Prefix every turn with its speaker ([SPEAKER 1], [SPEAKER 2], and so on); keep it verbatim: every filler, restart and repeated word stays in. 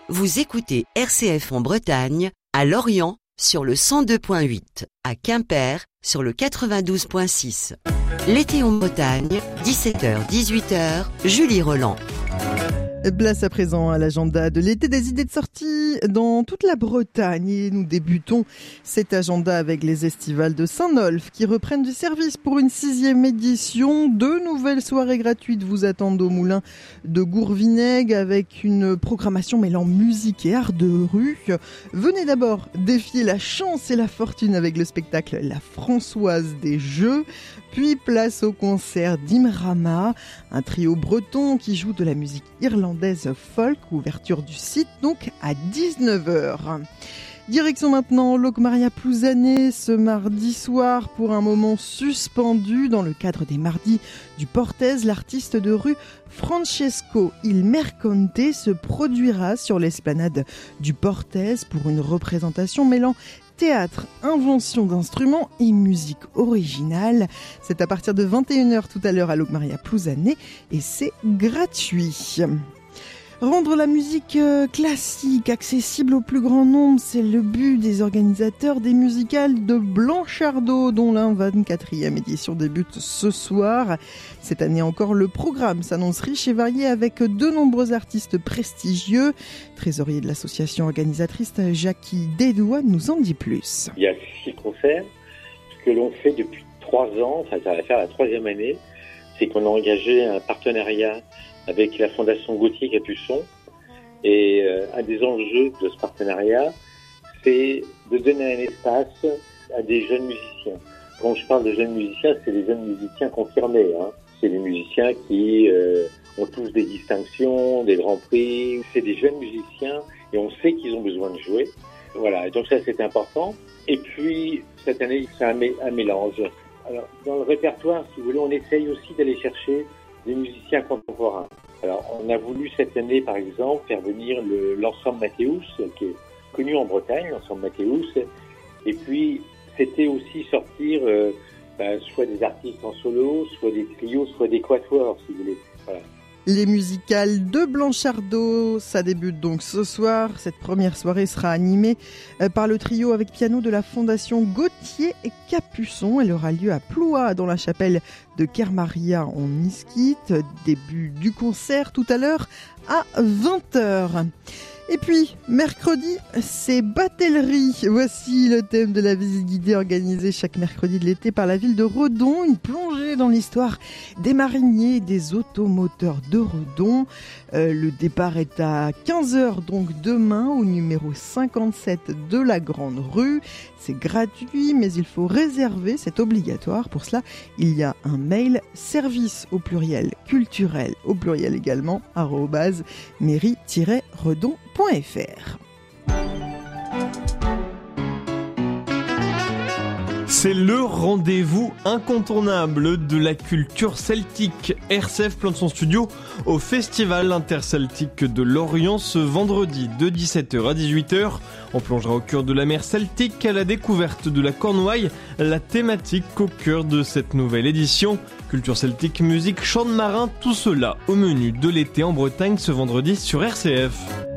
[SPEAKER 1] Vous écoutez R C F en Bretagne, à Lorient, sur le cent deux virgule huit, à Quimper, sur le quatre-vingt-douze virgule six. L'été en Bretagne, dix-sept heures dix-huit heures, Julie Roland.
[SPEAKER 2] Place à présent à l'agenda de l'été des idées de sortie dans toute la Bretagne et nous débutons cet agenda avec les estivales de Saint-Nolff qui reprennent du service pour une sixième édition. Deux nouvelles soirées gratuites vous attendent au moulin de Gourvinègue avec une programmation mêlant musique et art de rue. Venez d'abord défier la chance et la fortune avec le spectacle La Françoise des Jeux. Puis place au concert d'Imrama, un trio breton qui joue de la musique irlandaise folk, ouverture du site donc à dix-neuf heures. Direction maintenant Locmaria Plouzané ce mardi soir pour un moment suspendu dans le cadre des mardis du Portez. L'artiste de rue Francesco Il Merconte se produira sur l'esplanade du Portez pour une représentation mêlant théâtre, invention d'instruments et musique originale. C'est à partir de vingt et une heures tout à l'heure à Locmaria Plouzané et c'est gratuit. Rendre la musique classique accessible au plus grand nombre, c'est le but des organisateurs des musicales de Blanchardot, dont la vingt-quatrième édition débute ce soir. Cette année encore, le programme s'annonce riche et varié avec de nombreux artistes prestigieux. Trésorier de l'association organisatrice, Jackie Dédouane nous en dit plus.
[SPEAKER 3] Il y a six concerts. Ce que l'on fait depuis trois ans, enfin ça va faire la troisième année, c'est qu'on a engagé un partenariat avec la Fondation Gauthier Capuçon. Et euh, un des enjeux de ce partenariat, c'est de donner un espace à des jeunes musiciens. Quand je parle de jeunes musiciens, c'est des jeunes musiciens confirmés. Hein. C'est des musiciens qui euh, ont tous des distinctions, des grands prix. C'est des jeunes musiciens et on sait qu'ils ont besoin de jouer. Voilà, et donc ça c'est important. Et puis, cette année, c'est un, mé- un mélange. Alors, dans le répertoire, si vous voulez, on essaye aussi d'aller chercher des musiciens contemporains. Alors, on a voulu cette année, par exemple, faire venir le, l'ensemble Mathéus, qui est connu en Bretagne, l'ensemble Mathéus. Et puis, c'était aussi sortir euh, ben, soit des artistes en solo, soit des trios, soit des quatuors, si vous voulez. Voilà.
[SPEAKER 2] Les musicales de Blanchardot, ça débute donc ce soir. Cette première soirée sera animée par le trio avec piano de la Fondation Gauthier et Capuçon. Elle aura lieu à Plouat, dans la chapelle de Kermaria en Niskite. Début du concert tout à l'heure à vingt heures. Et puis, mercredi, c'est Batellerie. Voici le thème de la visite guidée organisée chaque mercredi de l'été par la ville de Redon. Une plongée dans l'histoire des mariniers et des automoteurs de Redon. Euh, le départ est à quinze heures, donc demain, au numéro cinquante-sept de la Grande Rue. C'est gratuit, mais il faut réserver, c'est obligatoire. Pour cela, il y a un mail, service au pluriel, culturel au pluriel également, arobase mairie-redon point f r.
[SPEAKER 4] C'est le rendez-vous incontournable de la culture celtique. R C F plante son studio au Festival interceltique de Lorient ce vendredi de dix-sept heures à dix-huit heures. On plongera au cœur de la mer celtique à la découverte de la Cornouaille, la thématique au cœur de cette nouvelle édition. Culture celtique, musique, chant de marin, tout cela au menu de l'été en Bretagne ce vendredi sur R C F.